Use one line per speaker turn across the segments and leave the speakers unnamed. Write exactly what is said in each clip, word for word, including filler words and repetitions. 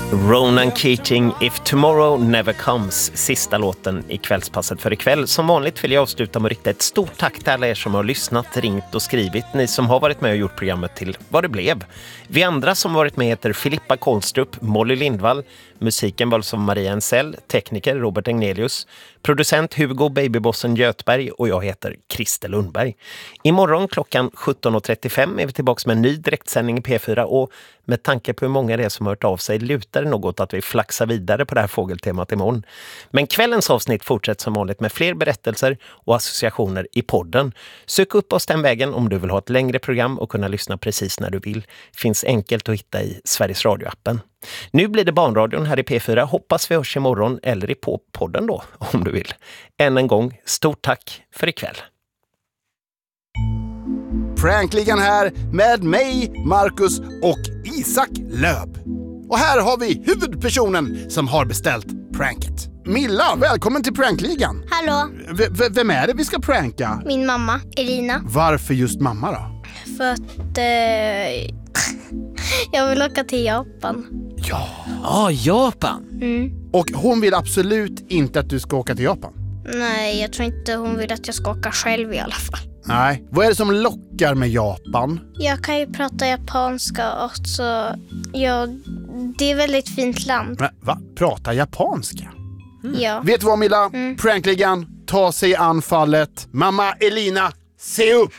Ronan Keating, If Tomorrow Never Comes, sista låten i kvällspasset för ikväll. Som vanligt vill jag avsluta med att rikta ett stort tack till alla er som har lyssnat, ringt och skrivit. Ni som har varit med och gjort programmet till vad det blev. Vi andra som varit med heter Filippa Kolstrup, Molly Lindvall, musiken var som Maria Ensell, tekniker Robert Egnelius, producent Hugo Babybossen Götberg och jag heter Christer Lundberg. Imorgon klockan sjutton och trettiofem är vi tillbaka med en ny direktsändning i P fyra och med tanke på hur många det är som har hört av sig lutar det något att vi flaxar vidare på det här fågeltemat imorgon. Men kvällens avsnitt fortsätter som vanligt med fler berättelser och associationer i podden. Sök upp oss den vägen om du vill ha ett längre program och kunna lyssna precis när du vill. Finns enkelt att hitta i Sveriges Radio-appen. Nu blir det Barnradion här i P fyra. Hoppas vi hörs imorgon eller i podden då, om du vill. Än en gång, stort tack för ikväll.
Prankligan här med mig, Marcus och Isak Löb. Och här har vi huvudpersonen som har beställt pranket. Milla, välkommen till Prankligan.
Hallå.
V- v- vem är det vi ska pranka?
Min mamma, Irina.
Varför just mamma då?
För att eh, jag vill åka till Japan.
Ja.
Ja, Japan.
Mm.
Och hon vill absolut inte att du ska åka till Japan.
Nej, jag tror inte hon vill att jag ska åka själv i alla fall.
Nej. Vad är det som lockar med Japan?
Jag kan ju prata japanska också. Ja, det är ett väldigt fint land.
Men, va? Prata japanska?
Mm. Ja.
Vet du vad, Milla?
Mm.
Prankligan, ta sig an fallet. Mamma Elina, se upp!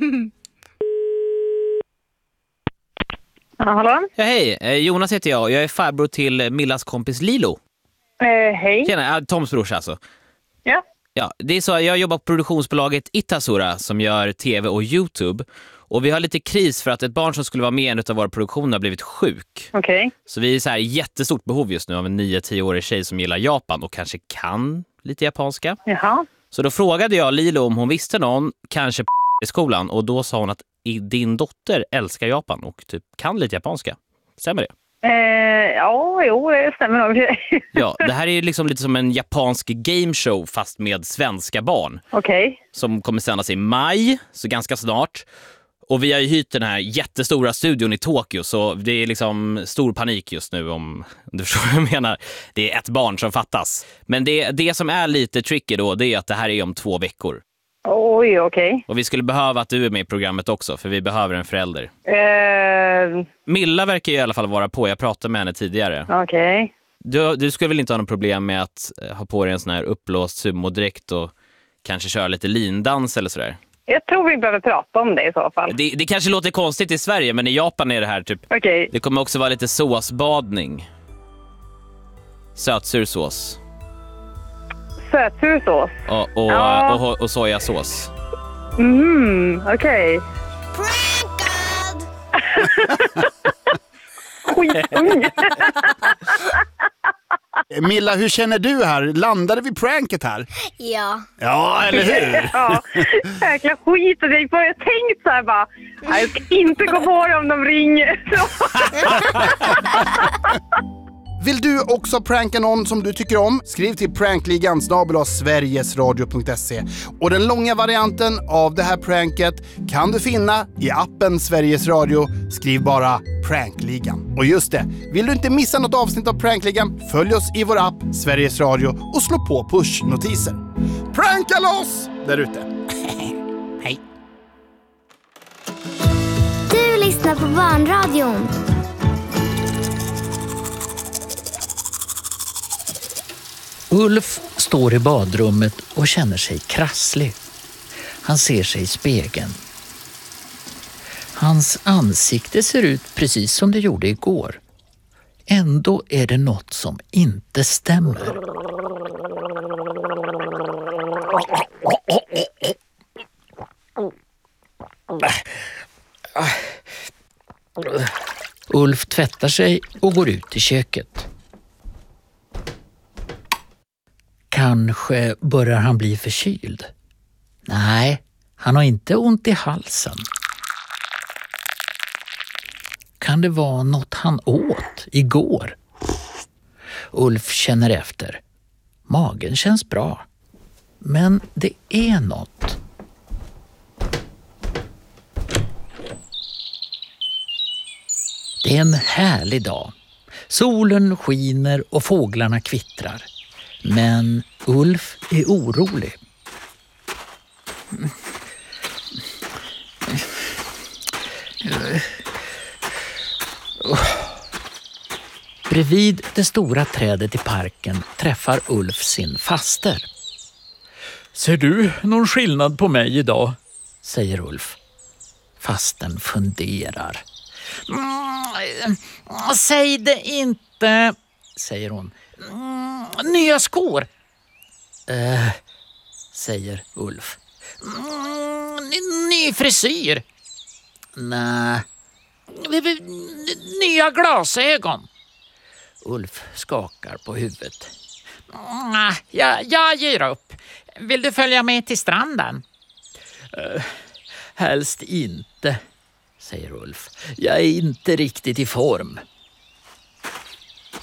Ja, hallå?
Ja, hej, eh, Jonas heter jag och jag är farbror till Millas kompis Lilo.
Eh, hej.
Tjena, ja, Toms brorsa alltså.
Ja.
Ja, det är så jag jobbar på produktionsbolaget Itasura som gör tv och YouTube. Och vi har lite kris för att ett barn som skulle vara med i en av våra produktioner har blivit sjuk.
Okej. Okay.
Så vi är så här jättestort behov just nu av en nio till årig tjej som gillar Japan och kanske kan lite japanska.
Jaha.
Så då frågade jag Lilo om hon visste någon, kanske i skolan. Och då sa hon att din dotter älskar Japan och typ kan lite japanska. Stämmer det?
Eh, ja, jo, det stämmer nog.
Ja, det här är ju liksom lite som en japansk gameshow fast med svenska barn.
Okej. Okay.
Som kommer sändas i maj, så ganska snart. Och vi har ju hyrt den här jättestora studion i Tokyo, så det är liksom stor panik just nu om du förstår vad jag menar. Det är ett barn som fattas. Men det, det som är lite tricky då, det är att det här är om två veckor.
Oj, okej. Okay.
Och vi skulle behöva att du är med i programmet också, för vi behöver en förälder.
Eh...
Milla verkar ju i alla fall vara på, jag pratade med henne tidigare.
Okej. Okay.
Du, du skulle väl inte ha någon problem med att ha på dig en sån här upplåst sumodräkt och kanske köra lite lindans eller sådär?
Jag tror vi behöver prata om det i så fall.
Det, det kanske låter konstigt i Sverige, men i Japan är det här typ...
Okej. Okay.
Det kommer också vara lite såsbadning. Sötsursås.
Sötsursås?
Och, och, ja. och, och, och sojasås.
Mm, okej. Okay.
Prankad!
Skitunge!
Milla, hur känner du här? Landade vi pranket här?
Ja.
Ja, eller hur?
Ja, jäkla skit. Jag har tänkt så här bara, jag ska inte gå på det om de ringer.
Vill du också pranka någon som du tycker om? Skriv till prankligan snabel-a sverigesradio punkt se. Och den långa varianten av det här pranket kan du finna i appen Sveriges Radio. Skriv bara Prankligan. Och just det, vill du inte missa något avsnitt av Prankligan, följ oss i vår app Sveriges Radio och slå på pushnotiser. Pranka loss där ute! Hej!
Du lyssnar på Barnradion.
Ulf står i badrummet och känner sig krasslig. Han ser sig i spegeln. Hans ansikte ser ut precis som det gjorde igår. Ändå är det något som inte stämmer. Ulf tvättar sig och går ut i köket. Kanske börjar han bli förkyld. Nej, han har inte ont i halsen. Kan det vara något han åt igår? Ulf känner efter. Magen känns bra. Men det är något. Det är en härlig dag. Solen skiner och fåglarna kvittrar. Men Ulf är orolig. Bredvid det stora trädet i parken träffar Ulf sin faster. Ser du någon skillnad på mig idag? Säger Ulf. Fasten funderar. Mm, säg det inte, säger hon. Mm, nya skor. Eh, säger Ulf. Mm, ny frisyr. Nej. Nya glasögon. Ulf skakar på huvudet. Mm, jag, jag ger upp. Vill du följa med till stranden? Uh, helst inte, säger Ulf. Jag är inte riktigt i form.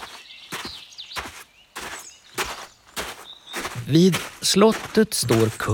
Vid slottet står kung